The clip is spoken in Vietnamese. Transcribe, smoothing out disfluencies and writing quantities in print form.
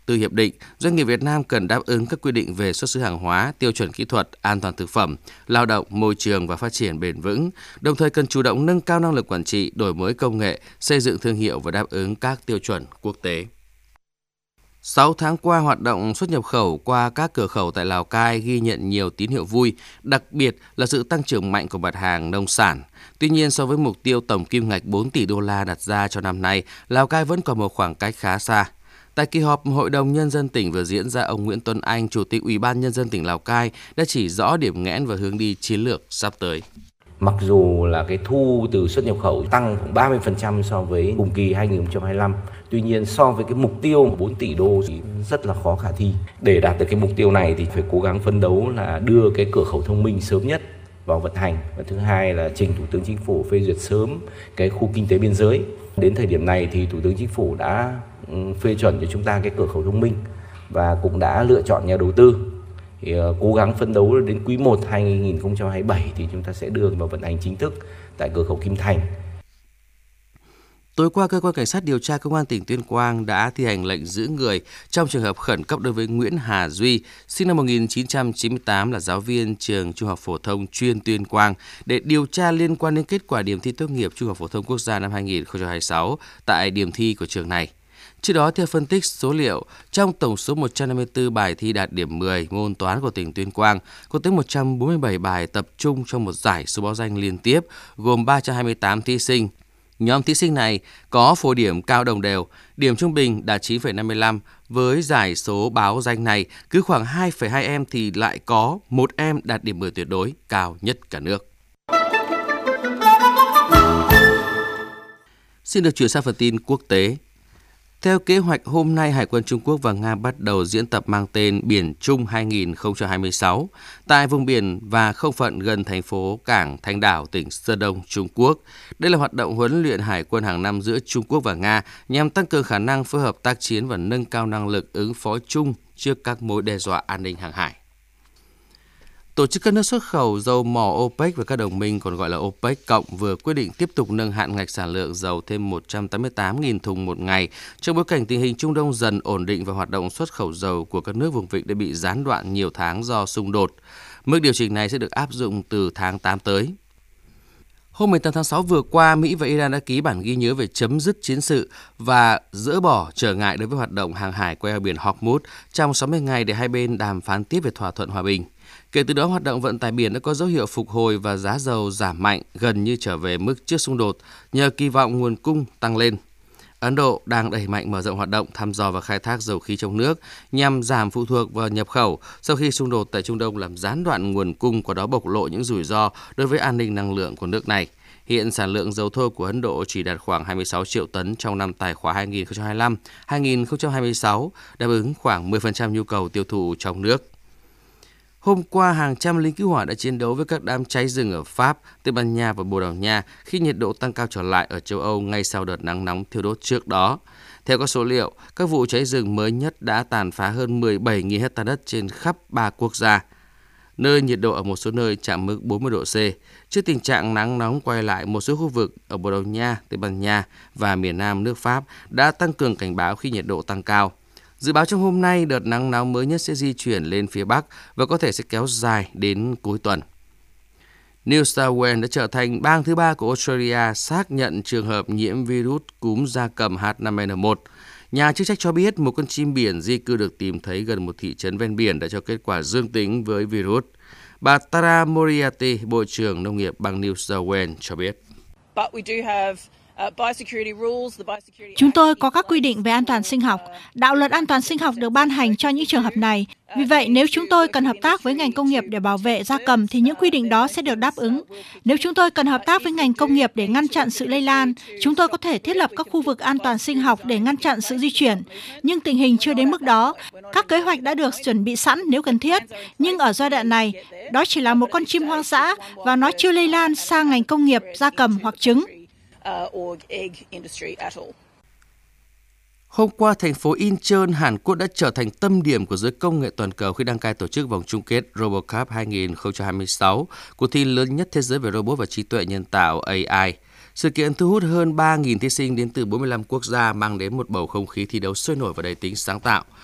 từ hiệp định, doanh nghiệp Việt Nam cần đáp ứng các quy định về xuất xứ hàng hóa, tiêu chuẩn kỹ thuật, an toàn thực phẩm, lao động, môi trường và phát triển bền vững, đồng thời cần chủ động nâng cao năng lực quản trị, đổi mới công nghệ, xây dựng thương hiệu và đáp ứng các tiêu chuẩn quốc tế. 6 tháng qua, hoạt động xuất nhập khẩu qua các cửa khẩu tại Lào Cai ghi nhận nhiều tín hiệu vui, đặc biệt là sự tăng trưởng mạnh của mặt hàng nông sản. Tuy nhiên, so với mục tiêu tổng kim ngạch 4 tỷ đô la đặt ra cho năm nay, Lào Cai vẫn còn một khoảng cách khá xa. Tại kỳ họp Hội đồng Nhân dân tỉnh vừa diễn ra, ông Nguyễn Tuấn Anh, Chủ tịch Ủy ban Nhân dân tỉnh Lào Cai đã chỉ rõ điểm nghẽn và hướng đi chiến lược sắp tới. Mặc dù là cái thu từ xuất nhập khẩu tăng khoảng 30% so với cùng kỳ 2025, tuy nhiên so với cái mục tiêu 4 tỷ đô thì rất là khó khả thi. Để đạt được cái mục tiêu này thì phải cố gắng phấn đấu là đưa cái cửa khẩu thông minh sớm nhất vào vận hành. Và thứ hai là trình Thủ tướng Chính phủ phê duyệt sớm cái khu kinh tế biên giới. Đến thời điểm này thì Thủ tướng Chính phủ đã phê chuẩn cho chúng ta cái cửa khẩu thông minh và cũng đã lựa chọn nhà đầu tư. Thì cố gắng phấn đấu đến quý 1 2027 thì chúng ta sẽ đưa vào vận hành chính thức tại cửa khẩu Kim Thành. Tối qua, Cơ quan Cảnh sát điều tra Công an tỉnh Tuyên Quang đã thi hành lệnh giữ người trong trường hợp khẩn cấp đối với Nguyễn Hà Duy, sinh năm 1998, là giáo viên trường Trung học phổ thông chuyên Tuyên Quang, để điều tra liên quan đến kết quả điểm thi tốt nghiệp Trung học phổ thông quốc gia năm 2026 tại điểm thi của trường này. Trước đó, theo phân tích số liệu, trong tổng số 154 bài thi đạt điểm 10 môn toán của tỉnh Tuyên Quang, có tới 147 bài tập trung trong một giải số báo danh liên tiếp, gồm 328 thí sinh. Nhóm thí sinh này có phổ điểm cao đồng đều, điểm trung bình đạt 9,55. Với giải số báo danh này, cứ khoảng 2,2 em thì lại có một em đạt điểm 10 tuyệt đối, cao nhất cả nước. Xin được chuyển sang phần tin quốc tế. Theo kế hoạch, hôm nay Hải quân Trung Quốc và Nga bắt đầu diễn tập mang tên Biển Trung 2026 tại vùng biển và không phận gần thành phố cảng Thanh Đảo, tỉnh Sơn Đông, Trung Quốc. Đây là hoạt động huấn luyện hải quân hàng năm giữa Trung Quốc và Nga nhằm tăng cường khả năng phối hợp tác chiến và nâng cao năng lực ứng phó chung trước các mối đe dọa an ninh hàng hải. Tổ chức các nước xuất khẩu dầu mỏ OPEC và các đồng minh còn gọi là OPEC cộng vừa quyết định tiếp tục nâng hạn ngạch sản lượng dầu thêm 188.000 thùng một ngày trong bối cảnh tình hình Trung Đông dần ổn định và hoạt động xuất khẩu dầu của các nước vùng vịnh đã bị gián đoạn nhiều tháng do xung đột. Mức điều chỉnh này sẽ được áp dụng từ tháng 8 tới. Hôm 18 tháng 6 vừa qua, Mỹ và Iran đã ký bản ghi nhớ về chấm dứt chiến sự và dỡ bỏ trở ngại đối với hoạt động hàng hải qua eo biển Hormuz trong 60 ngày để hai bên đàm phán tiếp về thỏa thuận hòa bình. Kể từ đó, hoạt động vận tải biển đã có dấu hiệu phục hồi và giá dầu giảm mạnh, gần như trở về mức trước xung đột, nhờ kỳ vọng nguồn cung tăng lên. Ấn Độ đang đẩy mạnh mở rộng hoạt động thăm dò và khai thác dầu khí trong nước nhằm giảm phụ thuộc vào nhập khẩu sau khi xung đột tại Trung Đông làm gián đoạn nguồn cung, qua đó bộc lộ những rủi ro đối với an ninh năng lượng của nước này. Hiện sản lượng dầu thô của Ấn Độ chỉ đạt khoảng 26 triệu tấn trong năm tài khóa 2025-2026, đáp ứng khoảng 10% nhu cầu tiêu thụ trong nước. Hôm qua, hàng trăm lính cứu hỏa đã chiến đấu với các đám cháy rừng ở Pháp, Tây Ban Nha và Bồ Đào Nha khi nhiệt độ tăng cao trở lại ở châu Âu ngay sau đợt nắng nóng thiêu đốt trước đó. Theo các số liệu, các vụ cháy rừng mới nhất đã tàn phá hơn 17.000 hectare đất trên khắp 3 quốc gia, nơi nhiệt độ ở một số nơi chạm mức 40 độ C. Trước tình trạng nắng nóng quay lại, một số khu vực ở Bồ Đào Nha, Tây Ban Nha và miền Nam nước Pháp đã tăng cường cảnh báo khi nhiệt độ tăng cao. Dự báo trong hôm nay, đợt nắng nóng mới nhất sẽ di chuyển lên phía Bắc và có thể sẽ kéo dài đến cuối tuần. New South Wales đã trở thành bang thứ 3 của Australia xác nhận trường hợp nhiễm virus cúm gia cầm H5N1. Nhà chức trách cho biết một con chim biển di cư được tìm thấy gần một thị trấn ven biển đã cho kết quả dương tính với virus. Bà Tara Moriarty, Bộ trưởng Nông nghiệp bang New South Wales cho biết. Chúng tôi có các quy định về an toàn sinh học. Đạo luật an toàn sinh học được ban hành cho những trường hợp này. Vì vậy, nếu chúng tôi cần hợp tác với ngành công nghiệp để bảo vệ gia cầm thì những quy định đó sẽ được đáp ứng. Nếu chúng tôi cần hợp tác với ngành công nghiệp để ngăn chặn sự lây lan, chúng tôi có thể thiết lập các khu vực an toàn sinh học để ngăn chặn sự di chuyển. Nhưng tình hình chưa đến mức đó. Các kế hoạch đã được chuẩn bị sẵn nếu cần thiết. Nhưng ở giai đoạn này, đó chỉ là một con chim hoang dã và nó chưa lây lan sang ngành công nghiệp, gia cầm hoặc trứng. Hôm qua, thành phố Incheon, Hàn Quốc đã trở thành tâm điểm của giới công nghệ toàn cầu khi đăng cai tổ chức vòng chung kết RoboCup 2026, cuộc thi lớn nhất thế giới về robot và trí tuệ nhân tạo AI. Sự kiện thu hút hơn 3.000 thí sinh đến từ 45 quốc gia, mang đến một bầu không khí thi đấu sôi nổi và đầy tính sáng tạo.